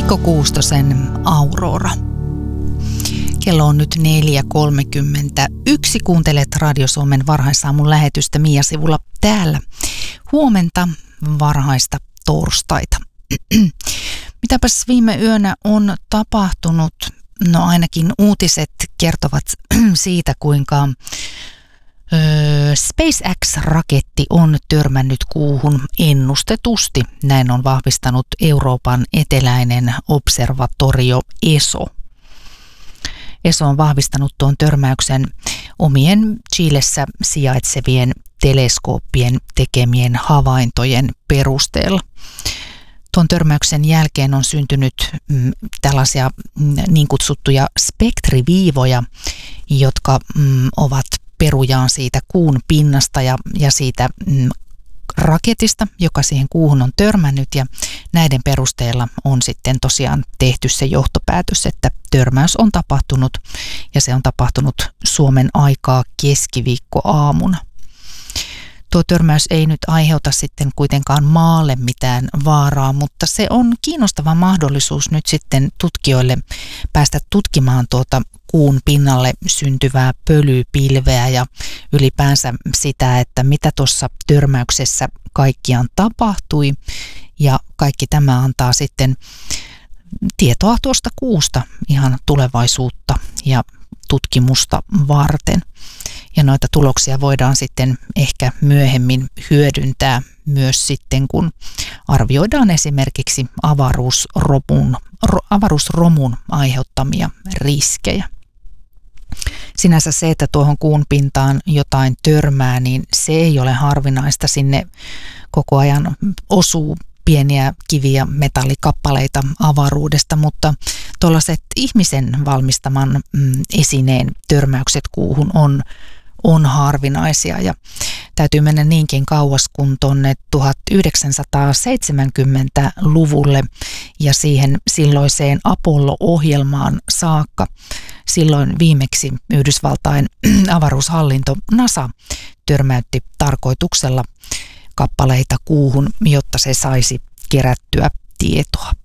Mikko Kuustosen Aurora. Kello on nyt 4.31. Kuuntelet Radio Suomen varhaisaamun lähetystä Mia-sivulla täällä. Huomenta varhaista torstaita. Mitäpäs viime yönä on tapahtunut? No ainakin uutiset kertovat siitä, kuinka SpaceX-raketti on törmännyt kuuhun ennustetusti. Näin on vahvistanut Euroopan eteläinen observatorio ESO. ESO on vahvistanut tuon törmäyksen omien Chilessä sijaitsevien teleskooppien tekemien havaintojen perusteella. Tuon törmäyksen jälkeen on syntynyt tällaisia niin kutsuttuja spektriviivoja, jotka ovat perujaan siitä kuun pinnasta ja siitä raketista, joka siihen kuuhun on törmännyt, ja näiden perusteella on sitten tosiaan tehty se johtopäätös, että törmäys on tapahtunut ja se on tapahtunut Suomen aikaa keskiviikkoaamuna. Tuo törmäys ei nyt aiheuta sitten kuitenkaan maalle mitään vaaraa, mutta se on kiinnostava mahdollisuus nyt sitten tutkijoille päästä tutkimaan tuota kuun pinnalle syntyvää pölypilveä ja ylipäänsä sitä, että mitä tuossa törmäyksessä kaikkiaan tapahtui. Ja kaikki tämä antaa sitten tietoa tuosta kuusta ihan tulevaisuutta ja tutkimusta varten. Ja noita tuloksia voidaan sitten ehkä myöhemmin hyödyntää myös sitten, kun arvioidaan esimerkiksi avaruusromun aiheuttamia riskejä. Sinänsä se, että tuohon kuun pintaan jotain törmää, niin se ei ole harvinaista. Sinne koko ajan osuu pieniä kivi- ja metallikappaleita avaruudesta, mutta tuollaiset ihmisen valmistaman esineen törmäykset kuuhun on harvinaisia, ja täytyy mennä niinkin kauas kuin tuonne 1970-luvulle ja siihen silloiseen Apollo-ohjelmaan saakka. Silloin viimeksi Yhdysvaltain avaruushallinto NASA törmäytti tarkoituksella kappaleita kuuhun, jotta se saisi kerättyä tietoa.